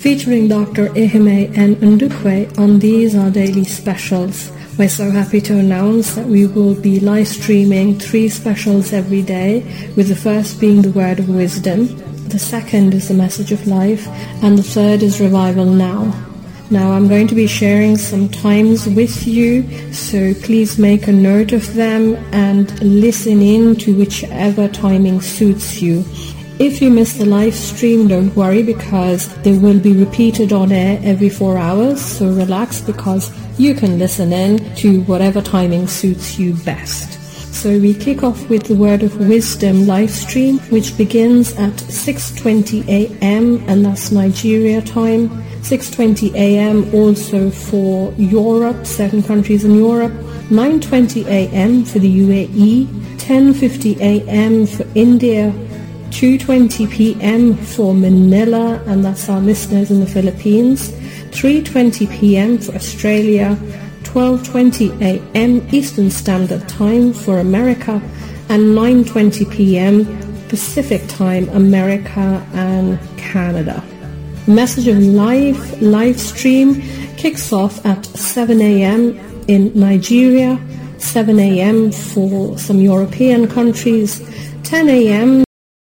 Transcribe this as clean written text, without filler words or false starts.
featuring Dr. Ehime and Ndukwe on These Are Daily Specials. We're so happy to announce that we will be live streaming 3 specials every day, with the first being the Word of Wisdom, the second is the Message of Life, and the third is Revival Now. Now I'm going to be sharing some times with you, so please make a note of them and listen in to whichever timing suits you. If you miss the live stream, don't worry, because they will be repeated on air every 4 hours, so relax, because you can listen in to whatever timing suits you best. So we kick off with the Word of Wisdom live stream, which begins at 6:20 a.m. and that's Nigeria time. 6:20 a.m. also for Europe, 7 countries in Europe. 9:20 a.m. for the UAE. 10:50 a.m. for India. 2:20 p.m. for Manila, and that's our listeners in the Philippines. 3:20 p.m. for Australia. 12:20 a.m. Eastern Standard Time for America, and 9:20 p.m. Pacific Time, America and Canada. Message of Life live stream kicks off at 7 a.m. in Nigeria, 7 a.m. for some European countries, 10 a.m.